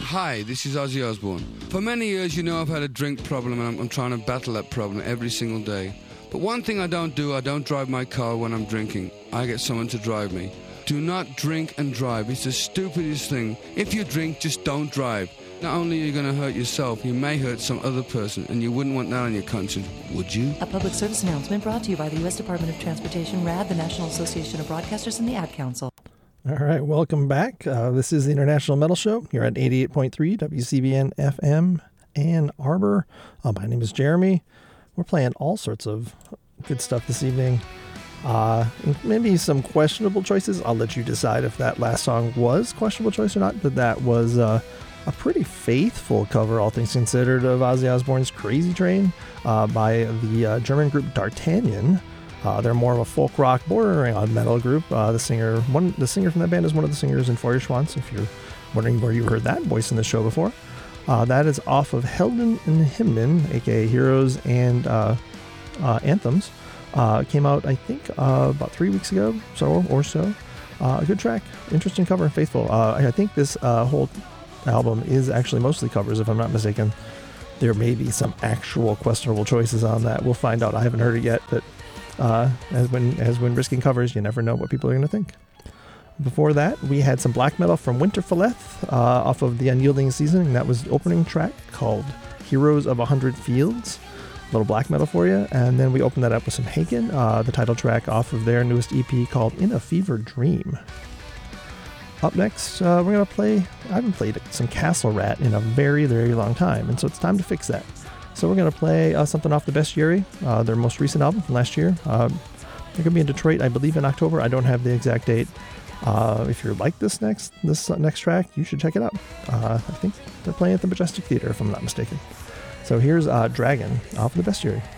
Hi, this is Ozzy Osbourne. For many years, you know I've had a drink problem, and I'm trying to battle that problem every single day. But one thing I don't drive my car when I'm drinking. I get someone to drive me. Do not drink and drive. It's the stupidest thing. If you drink, just don't drive. Not only are you going to hurt yourself, you may hurt some other person, and you wouldn't want that on your conscience, would you? A public service announcement brought to you by the U.S. Department of Transportation, RAD, the National Association of Broadcasters, and the Ad Council. All right, welcome back. This is the International Metal Show here at 88.3 WCBN FM Ann Arbor. My name is Jeremy. We're playing all sorts of good stuff this evening. Maybe some questionable choices. I'll let you decide if that last song was questionable choice or not, but that was a pretty faithful cover, all things considered, of Ozzy Osbourne's Crazy Train by the German group D'Artagnan. They're more of a folk rock bordering on metal group. The singer from that band is one of the singers in Feuerschwanz, if you're wondering where you heard that voice in the show before. That is off of Helden und Hymnen, aka Heroes and Anthems. Came out, I think, about 3 weeks ago, or so. A good track, interesting cover, faithful. I think this whole album is actually mostly covers, if I'm not mistaken. There may be some actual questionable choices on that. We'll find out. I haven't heard it yet, but as when risking covers, you never know what people are going to think. Before that, we had some black metal from Winterfelleth off of The Unyielding Seasoning. That was the opening track called Heroes of 100 Fields. A little black metal for you. And then we opened that up with some Haken, the title track off of their newest EP called In a Fever Dream. Up next, we're going to play, I haven't played some Castle Rat in a very, very long time, and so it's time to fix that. So we're going to play something off the Bestiary, their most recent album from last year. They're going to be in Detroit, I believe, in October. I don't have the exact date. If you like this next track, you should check it out. I think they're playing at the Majestic Theater, if I'm not mistaken. So here's Dragon off the Bestiary.